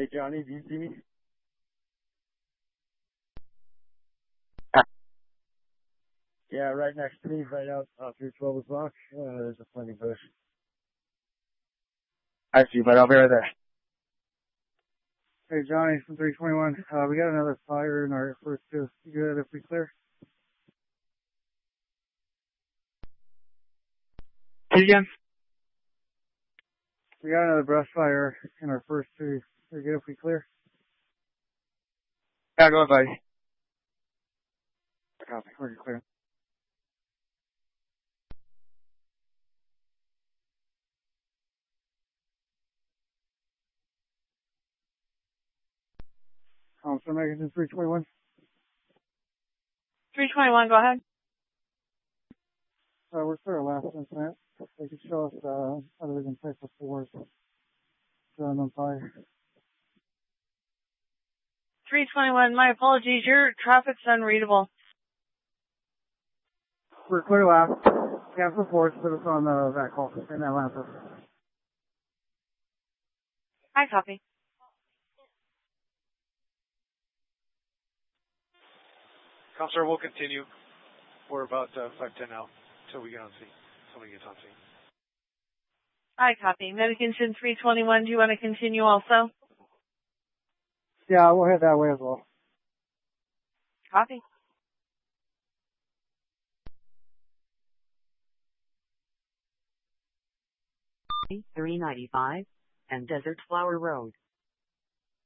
Hey, Johnny, do you see me? Yeah, right next to me, right out through 12 o'clock. There's a plenty bush. I see, but I'll be right there. Hey, Johnny, from 321. We got another fire in our first two. You good if we clear? Hey, again. We got another brush fire in our first two. You good if we clear? Yeah, go ahead, buddy. Copy. We're clear. So Megan, 321. 321, go ahead. We're sort of last incident. They could show us, other than place before, on fire. 321, my apologies, your traffic's unreadable. We're clear last. Cancel force, put us on that call in Atlanta. I copy. Counselor, we'll continue. We're about 5:10 out until we get on scene. Somebody gets on scene. I copy. Medication 321, do you want to continue also? Yeah, we'll head that way as well. Copy. $395 and Desert Flower Road.